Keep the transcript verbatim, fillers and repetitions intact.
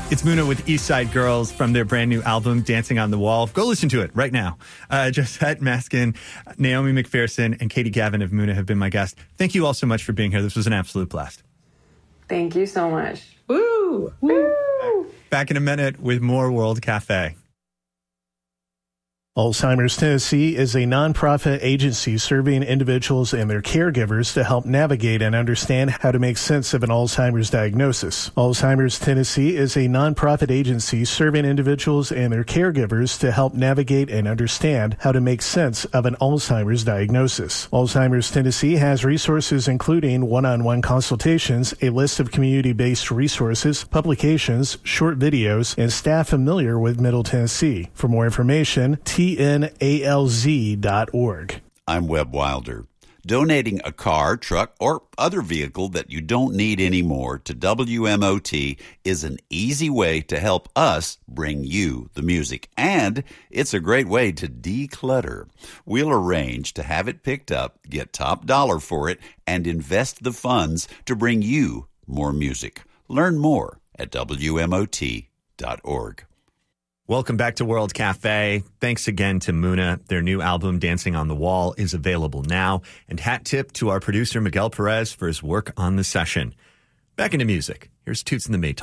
It's Muna with East Side Girls from their brand new album, Dancing on the Wall. Go listen to it right now. Uh, Josette Maskin, Naomi McPherson, and Katie Gavin of Muna have been my guests. Thank you all so much for being here. This was an absolute blast. Thank you so much. Woo! Woo! Back in a minute with more World Cafe. Alzheimer's Tennessee is a nonprofit agency serving individuals and their caregivers to help navigate and understand how to make sense of an Alzheimer's diagnosis. Alzheimer's Tennessee is a nonprofit agency serving individuals and their caregivers to help navigate and understand how to make sense of an Alzheimer's diagnosis. Alzheimer's Tennessee has resources including one-on-one consultations, a list of community-based resources, publications, short videos, and staff familiar with Middle Tennessee. For more information, T N A L Z dot org. I'm Webb Wilder. Donating a car, truck, or other vehicle that you don't need anymore to W M O T is an easy way to help us bring you the music. And it's a great way to declutter. We'll arrange to have it picked up, get top dollar for it, and invest the funds to bring you more music. Learn more at W M O T dot org. Welcome back to World Cafe. Thanks again to Muna. Their new album, Dancing on the Wall, is available now. And hat tip to our producer, Miguel Perez, for his work on the session. Back into music. Here's Toots and the Maytals.